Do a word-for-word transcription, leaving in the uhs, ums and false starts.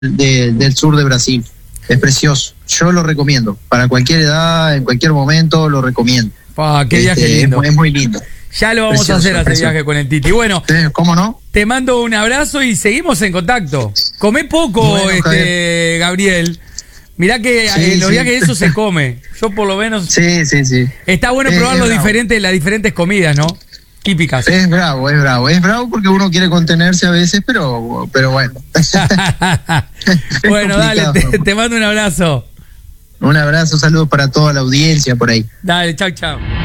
de, del sur de Brasil. Es precioso. Yo lo recomiendo. Para cualquier edad, en cualquier momento, lo recomiendo. Ah, qué viaje este, lindo. Es, es muy lindo. Ya lo vamos Precioso, a hacer ese precioso. viaje con el Titi. Bueno, Sí, ¿cómo no? te mando un abrazo y seguimos en contacto. Comé poco, Bueno, este Gabriel. Mirá que Sí, en los sí. viajes eso se come. Yo por lo menos... Sí, sí, sí. Está bueno Es- probar es los bravo. diferentes, las diferentes comidas, ¿no? Típicas. Es bravo, es bravo. Es bravo porque uno quiere contenerse a veces, pero, pero bueno. Bueno, dale, complicado. te, te mando un abrazo. Un abrazo, saludos para toda la audiencia por ahí. Dale, chau, chau.